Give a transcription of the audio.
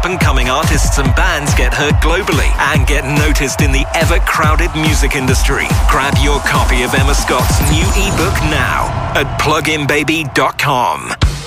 up-and-coming artists and bands get heard globally and get noticed in the ever-crowded music industry. Grab your copy of Emma Scott's new ebook now at pluginbaby.com.